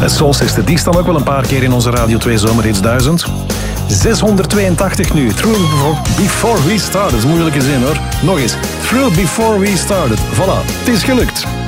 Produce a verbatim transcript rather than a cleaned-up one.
Soul Sister, die staan ook wel een paar keer in onze Radio twee Zomerhits duizend. zeshonderdtweeëntachtig nu. Through before, before we started. Moeilijke zin hoor. Nog eens. Through before we started. Voilà, het is gelukt.